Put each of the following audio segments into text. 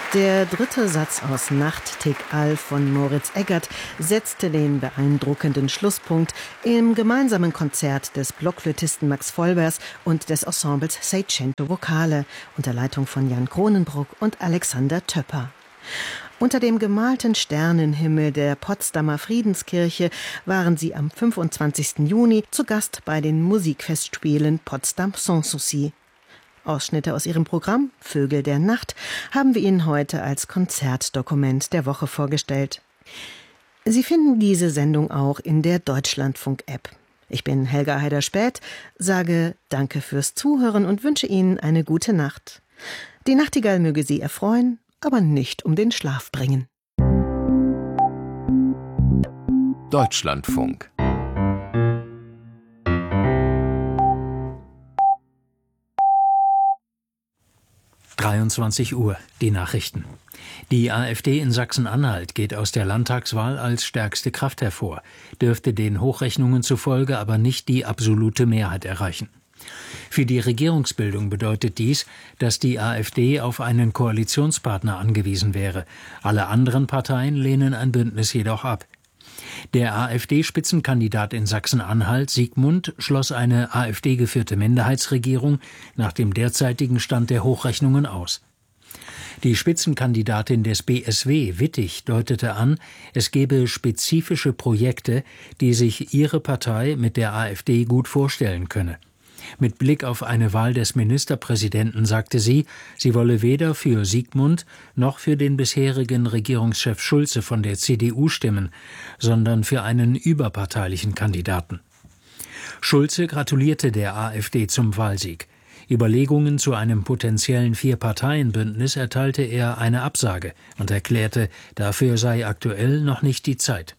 Der dritte Satz aus Nacht Tig All von Moritz Eggert setzte den beeindruckenden Schlusspunkt im gemeinsamen Konzert des Blockflötisten Max Vollbers und des Ensembles Seicento Vocale unter Leitung von Jan Kronenbruck und Alexander Töpper. Unter dem gemalten Sternenhimmel der Potsdamer Friedenskirche waren sie am 25. Juni zu Gast bei den Musikfestspielen Potsdam Sans Souci. Ausschnitte aus ihrem Programm Vögel der Nacht haben wir Ihnen heute als Konzertdokument der Woche vorgestellt. Sie finden diese Sendung auch in der Deutschlandfunk-App. Ich bin Helga Heider-Späth, sage Danke fürs Zuhören und wünsche Ihnen eine gute Nacht. Die Nachtigall möge Sie erfreuen, aber nicht um den Schlaf bringen. Deutschlandfunk 23 Uhr, die Nachrichten. Die AfD in Sachsen-Anhalt geht aus der Landtagswahl als stärkste Kraft hervor, dürfte den Hochrechnungen zufolge aber nicht die absolute Mehrheit erreichen. Für die Regierungsbildung bedeutet dies, dass die AfD auf einen Koalitionspartner angewiesen wäre. Alle anderen Parteien lehnen ein Bündnis jedoch ab. Der AfD-Spitzenkandidat in Sachsen-Anhalt, Siegmund, schloss eine AfD-geführte Minderheitsregierung nach dem derzeitigen Stand der Hochrechnungen aus. Die Spitzenkandidatin des BSW, Wittig, deutete an, es gebe spezifische Projekte, die sich ihre Partei mit der AfD gut vorstellen könne. Mit Blick auf eine Wahl des Ministerpräsidenten sagte sie wolle weder für Siegmund noch für den bisherigen Regierungschef Schulze von der CDU stimmen, sondern für einen überparteilichen Kandidaten. Schulze gratulierte der AfD zum Wahlsieg. Überlegungen zu einem potenziellen Vier-Parteien-Bündnis erteilte er eine Absage und erklärte, dafür sei aktuell noch nicht die Zeit.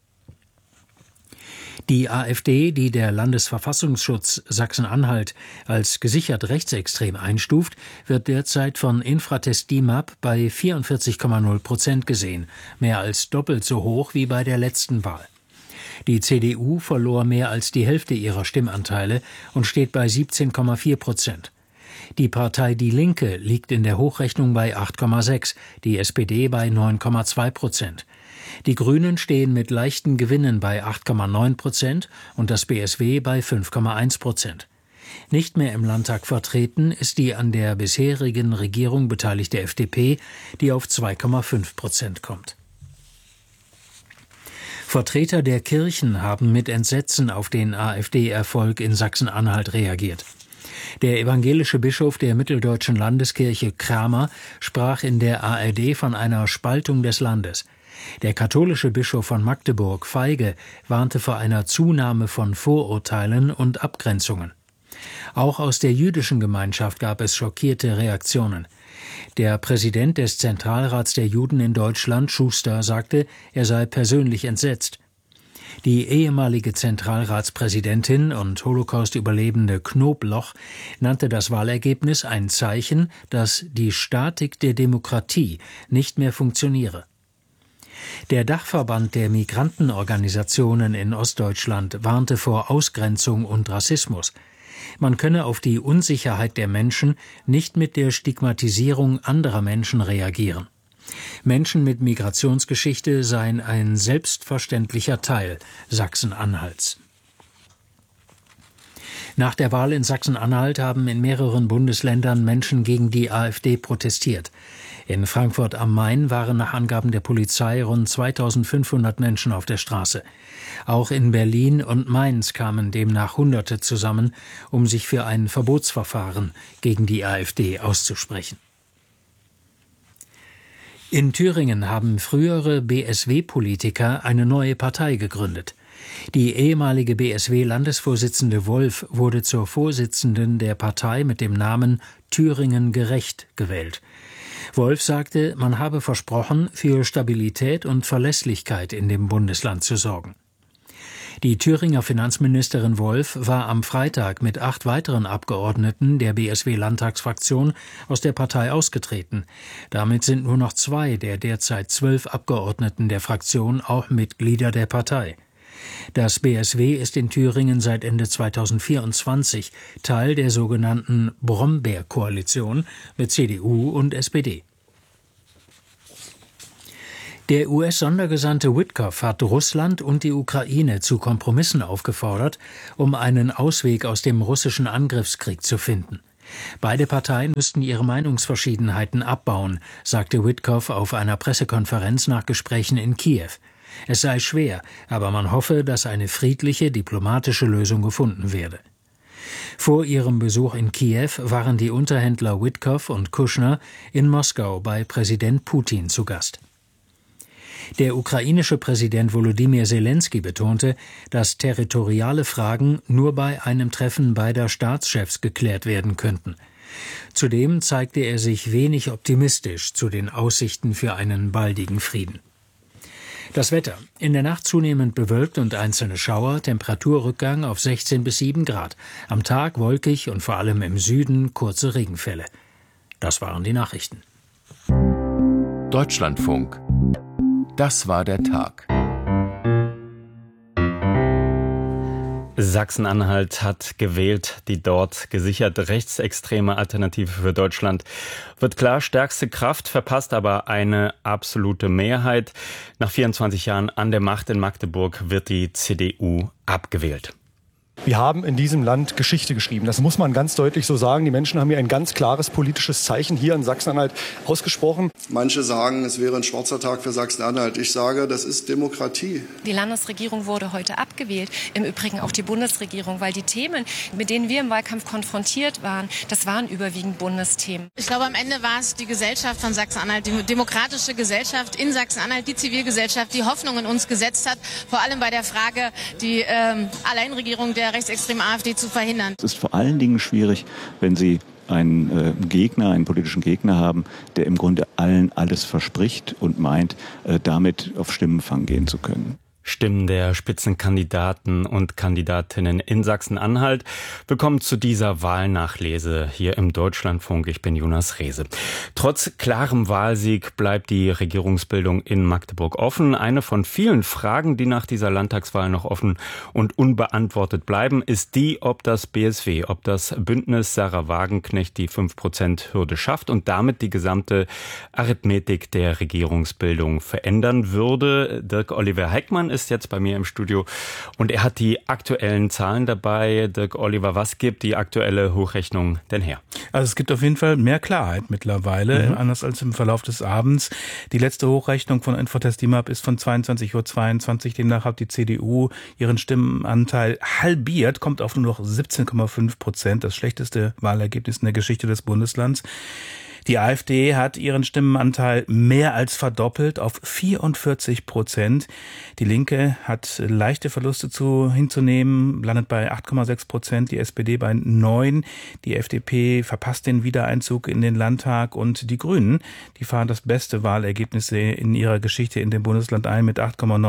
Die AfD, die der Landesverfassungsschutz Sachsen-Anhalt als gesichert rechtsextrem einstuft, wird derzeit von Infratest DIMAP bei 44,0% gesehen, mehr als doppelt so hoch wie bei der letzten Wahl. Die CDU verlor mehr als die Hälfte ihrer Stimmanteile und steht bei 17,4%. Die Partei Die Linke liegt in der Hochrechnung bei 8,6%, die SPD bei 9,2%. Die Grünen stehen mit leichten Gewinnen bei 8,9% und das BSW bei 5,1%. Nicht mehr im Landtag vertreten ist die an der bisherigen Regierung beteiligte FDP, die auf 2,5% kommt. Vertreter der Kirchen haben mit Entsetzen auf den AfD-Erfolg in Sachsen-Anhalt reagiert. Der evangelische Bischof der Mitteldeutschen Landeskirche Kramer sprach in der ARD von einer Spaltung des Landes. Der katholische Bischof von Magdeburg, Feige, warnte vor einer Zunahme von Vorurteilen und Abgrenzungen. Auch aus der jüdischen Gemeinschaft gab es schockierte Reaktionen. Der Präsident des Zentralrats der Juden in Deutschland, Schuster, sagte, er sei persönlich entsetzt. Die ehemalige Zentralratspräsidentin und Holocaust-Überlebende Knobloch nannte das Wahlergebnis ein Zeichen, dass die Statik der Demokratie nicht mehr funktioniere. Der Dachverband der Migrantenorganisationen in Ostdeutschland warnte vor Ausgrenzung und Rassismus. Man könne auf die Unsicherheit der Menschen nicht mit der Stigmatisierung anderer Menschen reagieren. Menschen mit Migrationsgeschichte seien ein selbstverständlicher Teil Sachsen-Anhalts. Nach der Wahl in Sachsen-Anhalt haben in mehreren Bundesländern Menschen gegen die AfD protestiert. In Frankfurt am Main waren nach Angaben der Polizei rund 2500 Menschen auf der Straße. Auch in Berlin und Mainz kamen demnach Hunderte zusammen, um sich für ein Verbotsverfahren gegen die AfD auszusprechen. In Thüringen haben frühere BSW-Politiker eine neue Partei gegründet. Die ehemalige BSW-Landesvorsitzende Wolf wurde zur Vorsitzenden der Partei mit dem Namen Thüringen gerecht gewählt. Wolf sagte, man habe versprochen, für Stabilität und Verlässlichkeit in dem Bundesland zu sorgen. Die Thüringer Finanzministerin Wolf war am Freitag mit 8 weiteren Abgeordneten der BSW-Landtagsfraktion aus der Partei ausgetreten. Damit sind nur noch 2 der derzeit 12 Abgeordneten der Fraktion auch Mitglieder der Partei. Das BSW ist in Thüringen seit Ende 2024 Teil der sogenannten Brombeer-Koalition mit CDU und SPD. Der US-Sondergesandte Witkoff hat Russland und die Ukraine zu Kompromissen aufgefordert, um einen Ausweg aus dem russischen Angriffskrieg zu finden. Beide Parteien müssten ihre Meinungsverschiedenheiten abbauen, sagte Witkoff auf einer Pressekonferenz nach Gesprächen in Kiew. Es sei schwer, aber man hoffe, dass eine friedliche, diplomatische Lösung gefunden werde. Vor ihrem Besuch in Kiew waren die Unterhändler Witkoff und Kushner in Moskau bei Präsident Putin zu Gast. Der ukrainische Präsident Volodymyr Zelensky betonte, dass territoriale Fragen nur bei einem Treffen beider Staatschefs geklärt werden könnten. Zudem zeigte er sich wenig optimistisch zu den Aussichten für einen baldigen Frieden. Das Wetter. In der Nacht zunehmend bewölkt und einzelne Schauer, Temperaturrückgang auf 16 bis 7 Grad. Am Tag wolkig und vor allem im Süden kurze Regenfälle. Das waren die Nachrichten. Deutschlandfunk. Das war der Tag. Sachsen-Anhalt hat gewählt. Die dort gesicherte rechtsextreme Alternative für Deutschland wird klar stärkste Kraft, verpasst aber eine absolute Mehrheit. Nach 24 Jahren an der Macht in Magdeburg wird die CDU abgewählt. Wir haben in diesem Land Geschichte geschrieben. Das muss man ganz deutlich so sagen. Die Menschen haben hier ein ganz klares politisches Zeichen hier in Sachsen-Anhalt ausgesprochen. Manche sagen, es wäre ein schwarzer Tag für Sachsen-Anhalt. Ich sage, das ist Demokratie. Die Landesregierung wurde heute abgewählt, im Übrigen auch die Bundesregierung, weil die Themen, mit denen wir im Wahlkampf konfrontiert waren, das waren überwiegend Bundesthemen. Ich glaube, am Ende war es die Gesellschaft von Sachsen-Anhalt, die demokratische Gesellschaft in Sachsen-Anhalt, die Zivilgesellschaft, die Hoffnung in uns gesetzt hat, vor allem bei der Frage, die Alleinregierung der rechtsextremen AfD zu verhindern. Es ist vor allen Dingen schwierig, wenn Sie einen politischen Gegner haben, der im Grunde allen alles verspricht und meint, damit auf Stimmenfang gehen zu können. Stimmen der Spitzenkandidaten und Kandidatinnen in Sachsen-Anhalt. Willkommen zu dieser Wahlnachlese hier im Deutschlandfunk. Ich bin Jonas Rehse. Trotz klarem Wahlsieg bleibt die Regierungsbildung in Magdeburg offen. Eine von vielen Fragen, die nach dieser Landtagswahl noch offen und unbeantwortet bleiben, ist die, ob das BSW, ob das Bündnis Sarah Wagenknecht die 5%-Hürde schafft und damit die gesamte Arithmetik der Regierungsbildung verändern würde. Dirk-Oliver Heckmann ist jetzt bei mir im Studio und er hat die aktuellen Zahlen dabei. Dirk-Oliver, was gibt die aktuelle Hochrechnung denn her? Also es gibt auf jeden Fall mehr Klarheit mittlerweile, anders als im Verlauf des Abends. Die letzte Hochrechnung von Infotest DIMAP ist von 22:22 Uhr. Demnach hat die CDU ihren Stimmenanteil halbiert, kommt auf nur noch 17,5%, das schlechteste Wahlergebnis in der Geschichte des Bundeslands. Die AfD hat ihren Stimmenanteil mehr als verdoppelt auf 44%. Die Linke hat leichte Verluste hinzunehmen, landet bei 8,6%, die SPD bei 9%, die FDP verpasst den Wiedereinzug in den Landtag und die Grünen, die fahren das beste Wahlergebnis in ihrer Geschichte in dem Bundesland ein mit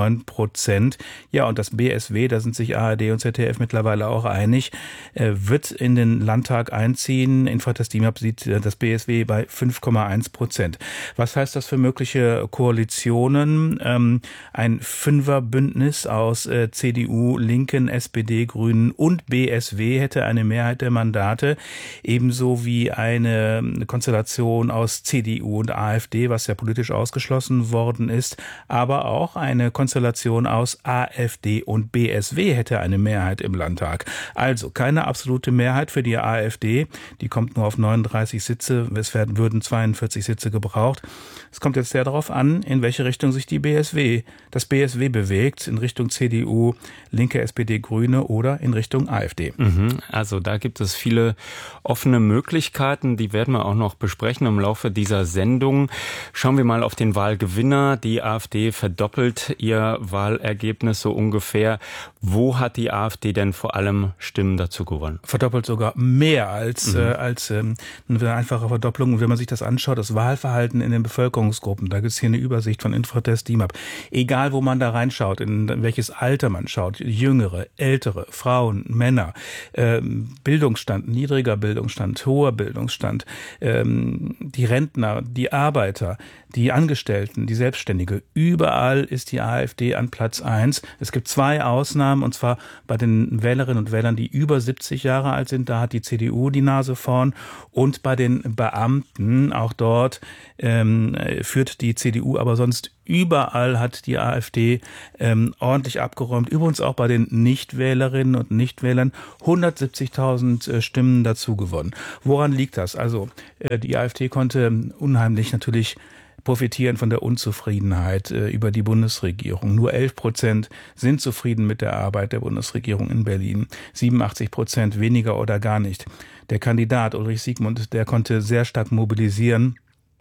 8,9%. Ja, und das BSW, da sind sich ARD und ZDF mittlerweile auch einig, wird in den Landtag einziehen. Infotest DIMAP sieht das BSW bei 5,1%. Was heißt das für mögliche Koalitionen? Ein Fünferbündnis aus CDU, Linken, SPD, Grünen und BSW hätte eine Mehrheit der Mandate, ebenso wie eine Konstellation aus CDU und AfD, was ja politisch ausgeschlossen worden ist, aber auch eine Konstellation aus AfD und BSW hätte eine Mehrheit im Landtag. Also keine absolute Mehrheit für die AfD, die kommt nur auf 39 Sitze, es würden 42 Sitze gebraucht. Es kommt jetzt sehr darauf an, in welche Richtung sich das BSW bewegt, in Richtung CDU, Linke, SPD, Grüne oder in Richtung AfD. Also da gibt es viele offene Möglichkeiten, die werden wir auch noch besprechen im Laufe dieser Sendung. Schauen wir mal auf den Wahlgewinner. Die AfD verdoppelt ihr Wahlergebnis so ungefähr. Wo hat die AfD denn vor allem Stimmen dazu gewonnen? Verdoppelt sogar mehr als eine einfache Verdopplung. Und wenn man sich das anschaut, das Wahlverhalten in den Bevölkerungsgruppen, da gibt es hier eine Übersicht von Infotest DIMAP. Egal, wo man da reinschaut, in welches Alter man schaut, Jüngere, Ältere, Frauen, Männer, Bildungsstand, niedriger Bildungsstand, hoher Bildungsstand, die Rentner, die Arbeiter, die Angestellten, die Selbstständige, überall ist die AfD an Platz 1. Es gibt 2 Ausnahmen, und zwar bei den Wählerinnen und Wählern, die über 70 Jahre alt sind, da hat die CDU die Nase vorn, und bei den Beamten, unten, auch dort führt die CDU, aber sonst überall hat die AfD ordentlich abgeräumt. Übrigens auch bei den Nichtwählerinnen und Nichtwählern 170.000 Stimmen dazu gewonnen. Woran liegt das? Also die AfD konnte unheimlich natürlich profitieren von der Unzufriedenheit über die Bundesregierung. Nur 11% sind zufrieden mit der Arbeit der Bundesregierung in Berlin. 87% weniger oder gar nicht. Der Kandidat Ulrich Siegmund, der konnte sehr stark mobilisieren.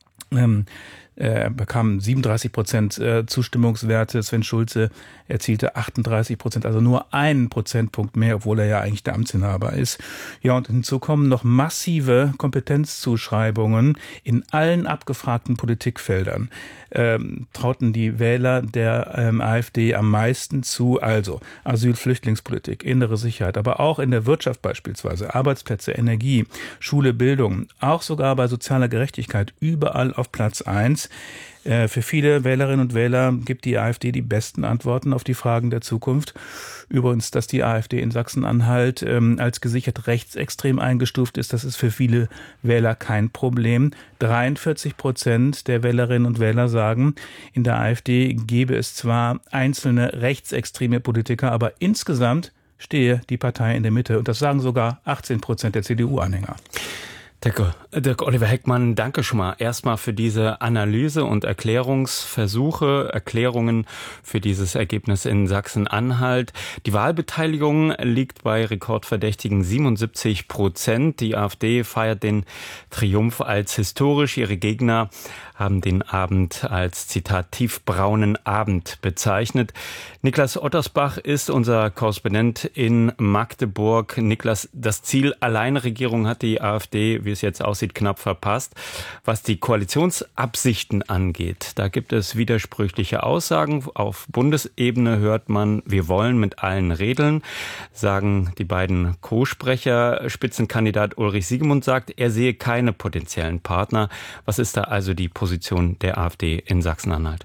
Er bekam 37% Zustimmungswerte. Sven Schulze erzielte 38%, also nur einen Prozentpunkt mehr, obwohl er ja eigentlich der Amtsinhaber ist. Ja, und hinzu kommen noch massive Kompetenzzuschreibungen in allen abgefragten Politikfeldern. Trauten die Wähler der AfD am meisten zu, also Asyl-, Flüchtlingspolitik, innere Sicherheit, aber auch in der Wirtschaft beispielsweise, Arbeitsplätze, Energie, Schule, Bildung, auch sogar bei sozialer Gerechtigkeit überall auf Platz 1. Für viele Wählerinnen und Wähler gibt die AfD die besten Antworten auf die Fragen der Zukunft. Übrigens, dass die AfD in Sachsen-Anhalt als gesichert rechtsextrem eingestuft ist, das ist für viele Wähler kein Problem. 43% der Wählerinnen und Wähler sagen, in der AfD gäbe es zwar einzelne rechtsextreme Politiker, aber insgesamt stehe die Partei in der Mitte. Und das sagen sogar 18% der CDU-Anhänger. Dirk Oliver Heckmann, danke schon mal erstmal für diese Analyse und Erklärungen für dieses Ergebnis in Sachsen-Anhalt. Die Wahlbeteiligung liegt bei rekordverdächtigen 77%. Die AfD feiert den Triumph als historisch. Ihre Gegner haben den Abend als, Zitat, tiefbraunen Abend bezeichnet. Niklas Ottersbach ist unser Korrespondent in Magdeburg. Niklas, das Ziel Alleinregierung hat die AfD, wie es jetzt aussieht, knapp verpasst. Was die Koalitionsabsichten angeht, da gibt es widersprüchliche Aussagen. Auf Bundesebene hört man, wir wollen mit allen redeln, sagen die beiden Co-Sprecher. Spitzenkandidat Ulrich Siegmund sagt, er sehe keine potenziellen Partner. Was ist da also die Position der AfD in Sachsen-Anhalt?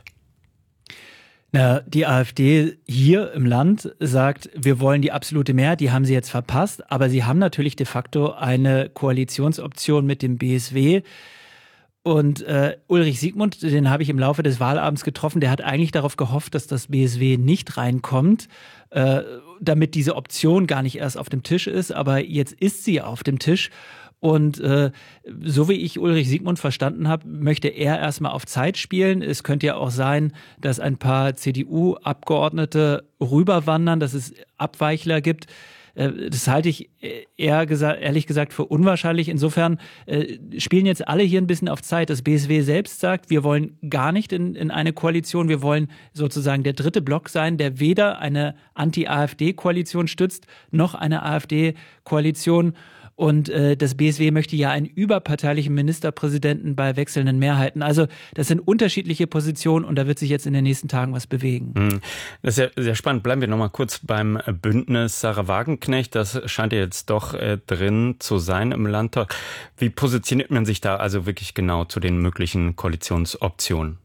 Die AfD hier im Land sagt, wir wollen die absolute Mehrheit, die haben sie jetzt verpasst, aber sie haben natürlich de facto eine Koalitionsoption mit dem BSW. Und Ulrich Siegmund, den habe ich im Laufe des Wahlabends getroffen, der hat eigentlich darauf gehofft, dass das BSW nicht reinkommt, damit diese Option gar nicht erst auf dem Tisch ist, aber jetzt ist sie auf dem Tisch. Und so wie ich Ulrich Siegmund verstanden habe, möchte er erstmal auf Zeit spielen. Es könnte ja auch sein, dass ein paar CDU-Abgeordnete rüberwandern, dass es Abweichler gibt. Das halte ich ehrlich gesagt für unwahrscheinlich. Insofern spielen jetzt alle hier ein bisschen auf Zeit. Das BSW selbst sagt, wir wollen gar nicht in eine Koalition. Wir wollen sozusagen der dritte Block sein, der weder eine Anti-AfD-Koalition stützt, noch eine AfD-Koalition. Und das BSW möchte ja einen überparteilichen Ministerpräsidenten bei wechselnden Mehrheiten. Also das sind unterschiedliche Positionen und da wird sich jetzt in den nächsten Tagen was bewegen. Das ist ja sehr spannend. Bleiben wir nochmal kurz beim Bündnis Sahra Wagenknecht. Das scheint ja jetzt doch drin zu sein im Landtag. Wie positioniert man sich da also wirklich genau zu den möglichen Koalitionsoptionen?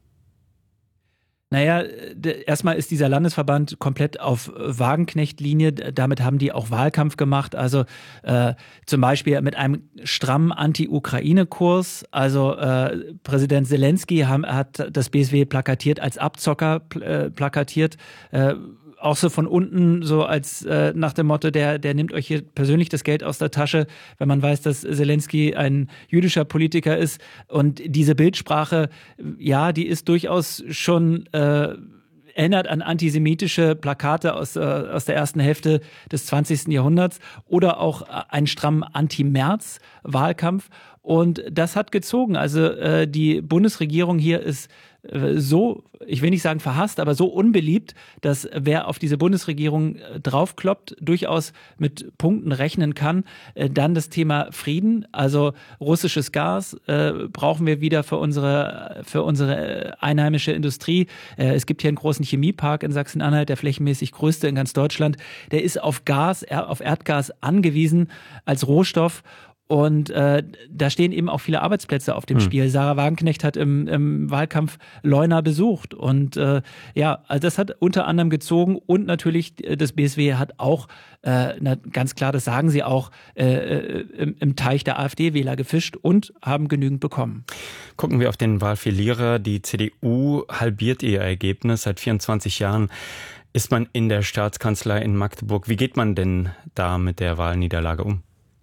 Naja, erstmal ist dieser Landesverband komplett auf Wagenknecht-Linie. Damit haben die auch Wahlkampf gemacht. Also zum Beispiel mit einem strammen Anti-Ukraine-Kurs. Also Präsident Zelensky hat das BSW plakatiert, als Abzocker plakatiert. Auch so von unten, so als nach dem Motto, der nimmt euch hier persönlich das Geld aus der Tasche, wenn man weiß, dass Zelensky ein jüdischer Politiker ist. Und diese Bildsprache, ja, die ist durchaus schon erinnert an antisemitische Plakate aus der ersten Hälfte des 20. Jahrhunderts oder auch einen strammen Anti-Merz-Wahlkampf. Und das hat gezogen. Also die Bundesregierung hier ist so, ich will nicht sagen verhasst, aber so unbeliebt, dass wer auf diese Bundesregierung draufkloppt, durchaus mit Punkten rechnen kann. Dann das Thema Frieden, also russisches Gas brauchen wir wieder für unsere einheimische Industrie. Es gibt hier einen großen Chemiepark in Sachsen-Anhalt, der flächenmäßig größte in ganz Deutschland. Der ist auf Gas, auf Erdgas angewiesen als Rohstoff. Und da stehen eben auch viele Arbeitsplätze auf dem Spiel. Sarah Wagenknecht hat im Wahlkampf Leuna besucht. Und also das hat unter anderem gezogen. Und natürlich das BSW hat auch, ganz klar, das sagen sie auch, im Teich der AfD-Wähler gefischt und haben genügend bekommen. Gucken wir auf den Wahlverlierer. Die CDU halbiert ihr Ergebnis. Seit 24 Jahren ist man in der Staatskanzlei in Magdeburg. Wie geht man denn da mit der Wahlniederlage um?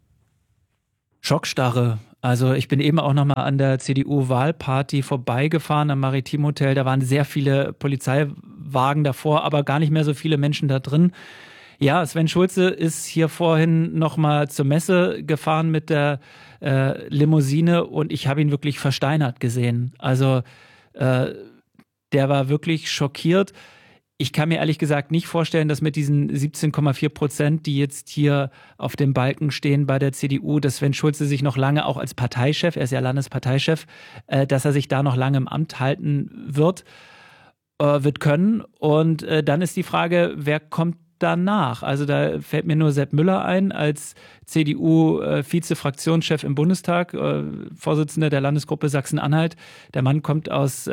Schockstarre. Also ich bin eben auch nochmal an der CDU-Wahlparty vorbeigefahren am Maritim-Hotel. Da waren sehr viele Polizeiwagen davor, aber gar nicht mehr so viele Menschen da drin. Ja, Sven Schulze ist hier vorhin nochmal zur Messe gefahren mit der Limousine und ich habe ihn wirklich versteinert gesehen. Also der war wirklich schockiert. Ich kann mir ehrlich gesagt nicht vorstellen, dass mit diesen 17,4%, die jetzt hier auf dem Balken stehen bei der CDU, dass Sven Schulze sich noch lange auch als Parteichef, er ist ja Landesparteichef, dass er sich da noch lange im Amt halten wird können. Und dann ist die Frage, wer kommt danach? Also da fällt mir nur Sepp Müller ein als CDU-Vize-Fraktionschef im Bundestag, Vorsitzender der Landesgruppe Sachsen-Anhalt. Der Mann kommt aus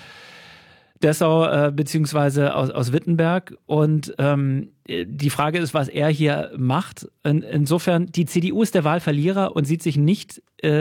Dessau beziehungsweise aus Wittenberg und die Frage ist, was er hier macht. Insofern, die CDU ist der Wahlverlierer und sieht sich nicht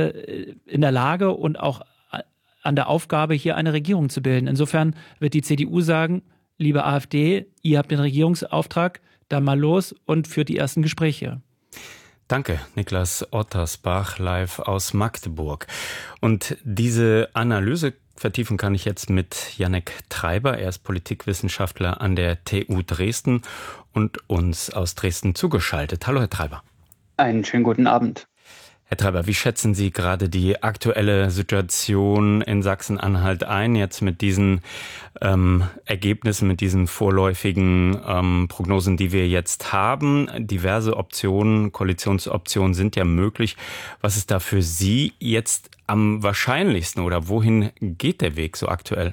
in der Lage und auch an der Aufgabe, hier eine Regierung zu bilden. Insofern wird die CDU sagen, liebe AfD, ihr habt den Regierungsauftrag, dann mal los und führt die ersten Gespräche. Danke, Niklas Ottersbach, live aus Magdeburg. Und diese Analyse vertiefen kann ich jetzt mit Jannik Treiber. Er ist Politikwissenschaftler an der TU Dresden und uns aus Dresden zugeschaltet. Hallo, Herr Treiber. Einen schönen guten Abend. Herr Treiber, wie schätzen Sie gerade die aktuelle Situation in Sachsen-Anhalt ein, jetzt mit diesen Ergebnissen, mit diesen vorläufigen Prognosen, die wir jetzt haben? Diverse Optionen, Koalitionsoptionen sind ja möglich. Was ist da für Sie jetzt am wahrscheinlichsten oder wohin geht der Weg so aktuell?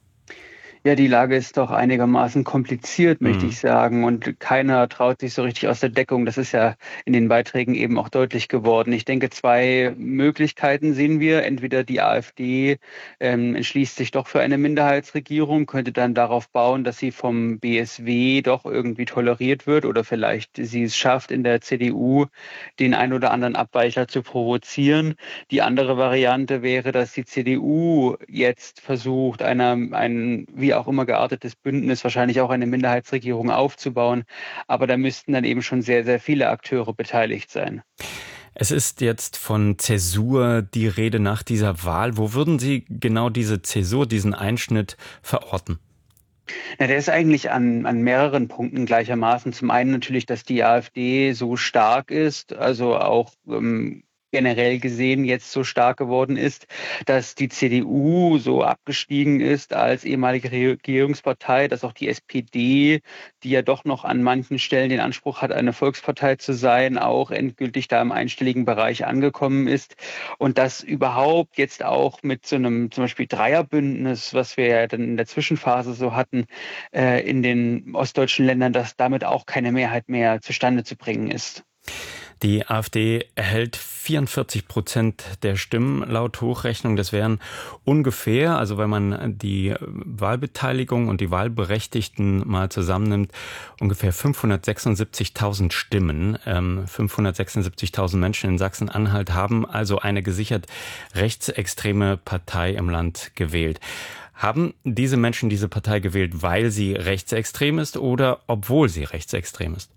Ja, die Lage ist doch einigermaßen kompliziert, möchte ich sagen. Und keiner traut sich so richtig aus der Deckung. Das ist ja in den Beiträgen eben auch deutlich geworden. Ich denke, zwei Möglichkeiten sehen wir. Entweder die AfD entschließt sich doch für eine Minderheitsregierung, könnte dann darauf bauen, dass sie vom BSW doch irgendwie toleriert wird oder vielleicht sie es schafft, in der CDU den ein oder anderen Abweichler zu provozieren. Die andere Variante wäre, dass die CDU jetzt versucht, ein wie auch immer geartetes Bündnis, wahrscheinlich auch eine Minderheitsregierung aufzubauen. Aber da müssten dann eben schon sehr, sehr viele Akteure beteiligt sein. Es ist jetzt von Zäsur die Rede nach dieser Wahl. Wo würden Sie genau diese Zäsur, diesen Einschnitt verorten? Na, der ist eigentlich an mehreren Punkten gleichermaßen. Zum einen natürlich, dass die AfD so stark ist, also auch generell gesehen jetzt so stark geworden ist, dass die CDU so abgestiegen ist als ehemalige Regierungspartei, dass auch die SPD, die ja doch noch an manchen Stellen den Anspruch hat, eine Volkspartei zu sein, auch endgültig da im einstelligen Bereich angekommen ist und dass überhaupt jetzt auch mit so einem zum Beispiel Dreierbündnis, was wir ja dann in der Zwischenphase so hatten, in den ostdeutschen Ländern, dass damit auch keine Mehrheit mehr zustande zu bringen ist. Die AfD erhält 44% der Stimmen laut Hochrechnung. Das wären ungefähr, also wenn man die Wahlbeteiligung und die Wahlberechtigten mal zusammennimmt, ungefähr 576.000 Stimmen. 576.000 Menschen in Sachsen-Anhalt haben also eine gesichert rechtsextreme Partei im Land gewählt. Haben diese Menschen diese Partei gewählt, weil sie rechtsextrem ist oder obwohl sie rechtsextrem ist?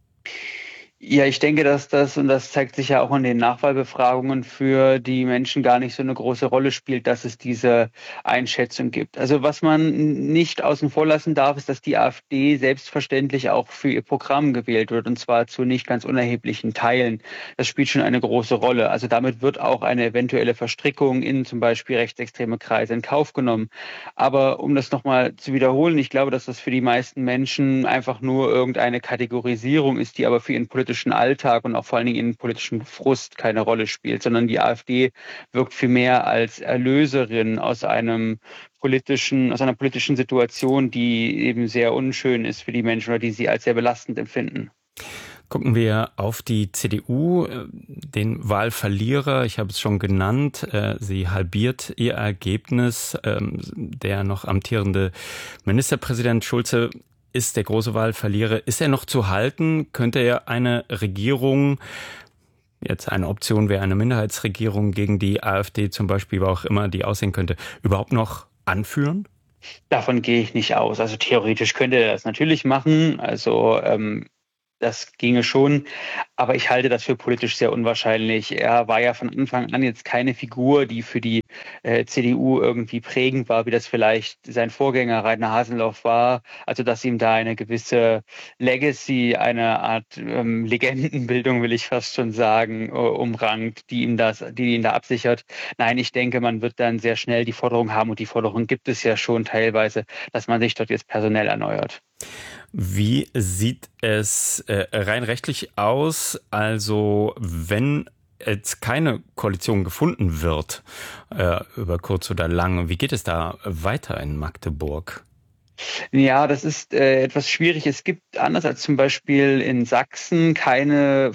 Ja, ich denke, dass das, und das zeigt sich ja auch in den Nachwahlbefragungen, für die Menschen gar nicht so eine große Rolle spielt, dass es diese Einschätzung gibt. Also was man nicht außen vor lassen darf, ist, dass die AfD selbstverständlich auch für ihr Programm gewählt wird, und zwar zu nicht ganz unerheblichen Teilen. Das spielt schon eine große Rolle. Also damit wird auch eine eventuelle Verstrickung in zum Beispiel rechtsextreme Kreise in Kauf genommen. Aber um das nochmal zu wiederholen, ich glaube, dass das für die meisten Menschen einfach nur irgendeine Kategorisierung ist, die aber für ihren politischen Alltag und auch vor allen Dingen in politischen Frust keine Rolle spielt, sondern die AfD wirkt vielmehr als Erlöserin aus einer politischen Situation, die eben sehr unschön ist für die Menschen oder die sie als sehr belastend empfinden. Gucken wir auf die CDU, den Wahlverlierer. Ich habe es schon genannt. Sie halbiert ihr Ergebnis. Der noch amtierende Ministerpräsident Schulze ist der große Wahlverlierer. Ist er noch zu halten? Könnte er eine Regierung, jetzt eine Option wäre eine Minderheitsregierung gegen die AfD zum Beispiel, wo auch immer die aussehen könnte, überhaupt noch anführen? Davon gehe ich nicht aus. Also theoretisch könnte er das natürlich machen. Also das ginge schon, aber ich halte das für politisch sehr unwahrscheinlich. Er war ja von Anfang an jetzt keine Figur, die für die CDU irgendwie prägend war, wie das vielleicht sein Vorgänger Rainer Haseloff war. Also dass ihm da eine gewisse Legacy, eine Art Legendenbildung, will ich fast schon sagen, umrankt, die ihn da absichert. Nein, ich denke, man wird dann sehr schnell die Forderung haben, und die Forderung gibt es ja schon teilweise, dass man sich dort jetzt personell erneuert. Wie sieht es rein rechtlich aus? Also wenn jetzt keine Koalition gefunden wird, über kurz oder lang, wie geht es da weiter in Magdeburg? Ja, das ist etwas schwierig. Es gibt, anders als zum Beispiel in Sachsen, keine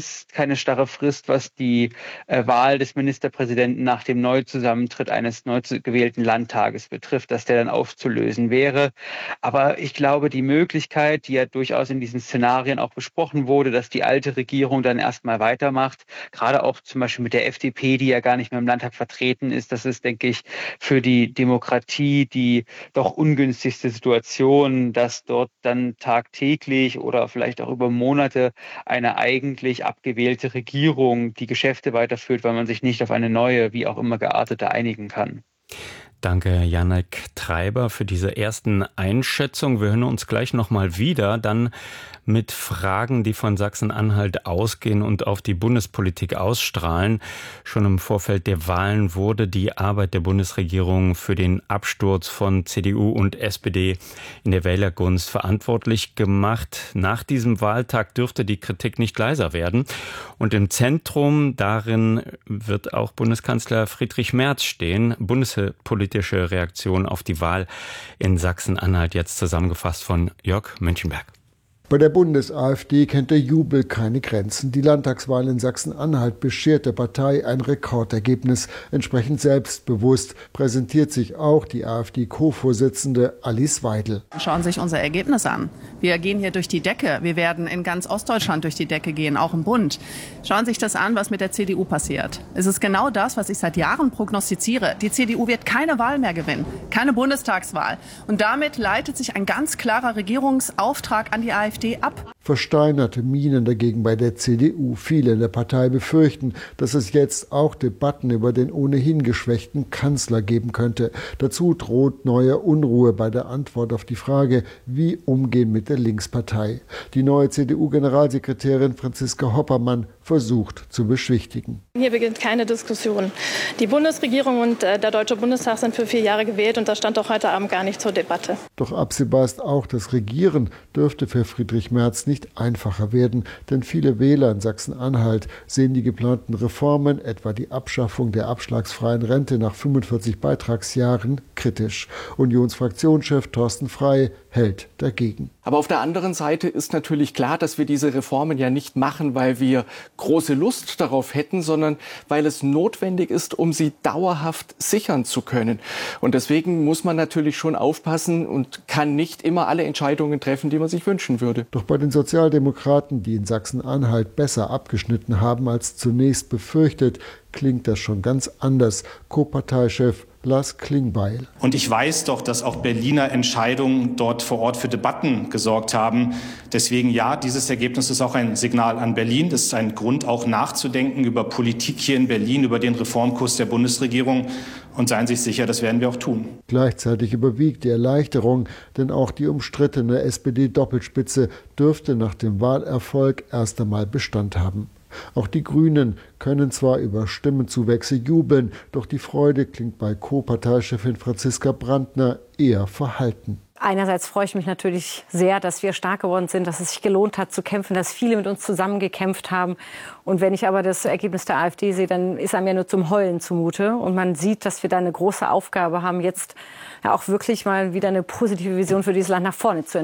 starre Frist, was die Wahl des Ministerpräsidenten nach dem Neuzusammentritt eines neu gewählten Landtages betrifft, dass der dann aufzulösen wäre. Aber ich glaube, die Möglichkeit, die ja durchaus in diesen Szenarien auch besprochen wurde, dass die alte Regierung dann erstmal weitermacht, gerade auch zum Beispiel mit der FDP, die ja gar nicht mehr im Landtag vertreten ist, das ist, denke ich, für die Demokratie die doch ungünstigste Situation, dass dort dann tagtäglich oder vielleicht auch über Monate eine eigentlich abgewählte Regierung die Geschäfte weiterführt, weil man sich nicht auf eine neue, wie auch immer geartete, einigen kann. Danke, Janek Treiber, für diese ersten Einschätzungen. Wir hören uns gleich nochmal wieder, dann mit Fragen, die von Sachsen-Anhalt ausgehen und auf die Bundespolitik ausstrahlen. Schon im Vorfeld der Wahlen wurde die Arbeit der Bundesregierung für den Absturz von CDU und SPD in der Wählergunst verantwortlich gemacht. Nach diesem Wahltag dürfte die Kritik nicht leiser werden. Und im Zentrum darin wird auch Bundeskanzler Friedrich Merz stehen. Bundespolitische Reaktion auf die Wahl in Sachsen-Anhalt, jetzt zusammengefasst von Jörg Münchenberg. Bei der Bundes-AfD kennt der Jubel keine Grenzen. Die Landtagswahl in Sachsen-Anhalt beschert der Partei ein Rekordergebnis. Entsprechend selbstbewusst präsentiert sich auch die AfD-Co-Vorsitzende Alice Weidel. Schauen Sie sich unser Ergebnis an. Wir gehen hier durch die Decke. Wir werden in ganz Ostdeutschland durch die Decke gehen, auch im Bund. Schauen Sie sich das an, was mit der CDU passiert. Es ist genau das, was ich seit Jahren prognostiziere. Die CDU wird keine Wahl mehr gewinnen, keine Bundestagswahl. Und damit leitet sich ein ganz klarer Regierungsauftrag an die AfD ab. Versteinerte Mienen dagegen bei der CDU. Viele in der Partei befürchten, dass es jetzt auch Debatten über den ohnehin geschwächten Kanzler geben könnte. Dazu droht neue Unruhe bei der Antwort auf die Frage, wie umgehen mit der Linkspartei. Die neue CDU-Generalsekretärin Franziska Hoppermann versucht zu beschwichtigen. Hier beginnt keine Diskussion. Die Bundesregierung und der Deutsche Bundestag sind für 4 Jahre gewählt und das stand auch heute Abend gar nicht zur Debatte. Doch absehbar ist auch, das Regieren dürfte für Friedrich Merz nicht einfacher werden, denn viele Wähler in Sachsen-Anhalt sehen die geplanten Reformen, etwa die Abschaffung der abschlagsfreien Rente nach 45 Beitragsjahren, kritisch. Unionsfraktionschef Thorsten Frey hält dagegen. Aber auf der anderen Seite ist natürlich klar, dass wir diese Reformen ja nicht machen, weil wir große Lust darauf hätten, sondern weil es notwendig ist, um sie dauerhaft sichern zu können. Und deswegen muss man natürlich schon aufpassen und kann nicht immer alle Entscheidungen treffen, die man sich wünschen würde. Doch bei den Sozialdemokraten, die in Sachsen-Anhalt besser abgeschnitten haben als zunächst befürchtet, klingt das schon ganz anders. Co-Parteichef Lars Klingbeil. Und ich weiß doch, dass auch Berliner Entscheidungen dort vor Ort für Debatten gesorgt haben. Deswegen ja, dieses Ergebnis ist auch ein Signal an Berlin. Das ist ein Grund, auch nachzudenken über Politik hier in Berlin, über den Reformkurs der Bundesregierung. Und seien Sie sich sicher, das werden wir auch tun. Gleichzeitig überwiegt die Erleichterung, denn auch die umstrittene SPD-Doppelspitze dürfte nach dem Wahlerfolg erst einmal Bestand haben. Auch die Grünen können zwar über Stimmenzuwächse jubeln, doch die Freude klingt bei Co-Parteichefin Franziska Brandner eher verhalten. Einerseits freue ich mich natürlich sehr, dass wir stark geworden sind, dass es sich gelohnt hat zu kämpfen, dass viele mit uns zusammengekämpft haben. Und wenn ich aber das Ergebnis der AfD sehe, dann ist einem ja nur zum Heulen zumute. Und man sieht, dass wir da eine große Aufgabe haben, jetzt ja auch wirklich mal wieder eine positive Vision für dieses Land nach vorne zu entwickeln.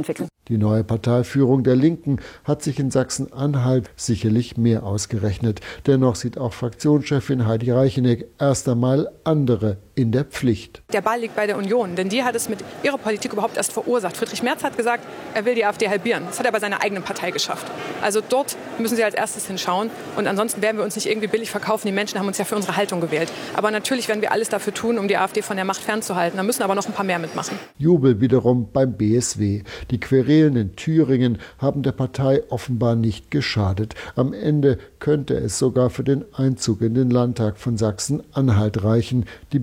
Die neue Parteiführung der Linken hat sich in Sachsen-Anhalt sicherlich mehr ausgerechnet. Dennoch sieht auch Fraktionschefin Heidi Reicheneck erst einmal andere in der Pflicht. Der Ball liegt bei der Union, denn die hat es mit ihrer Politik überhaupt erst verursacht. Friedrich Merz hat gesagt, er will die AfD halbieren. Das hat er bei seiner eigenen Partei geschafft. Also dort müssen sie als erstes hinschauen. Und ansonsten werden wir uns nicht irgendwie billig verkaufen. Die Menschen haben uns ja für unsere Haltung gewählt. Aber natürlich werden wir alles dafür tun, um die AfD von der Macht fernzuhalten. Da müssen aber noch ein paar mehr mitmachen. Jubel wiederum beim BSW. Die Querelen in Thüringen haben der Partei offenbar nicht geschadet. Am Ende könnte es sogar für den Einzug in den Landtag von Sachsen-Anhalt reichen. Die